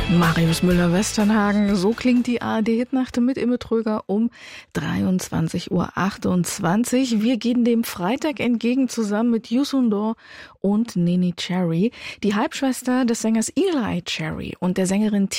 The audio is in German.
Marius Müller-Westernhagen, so klingt die ARD-Hitnacht mit Imme Tröger um 23:28 Uhr. Wir gehen dem Freitag entgegen zusammen mit Youssou N'Dour und Neneh Cherry, die Halbschwester des Sängers Eli Cherry und der Sängerin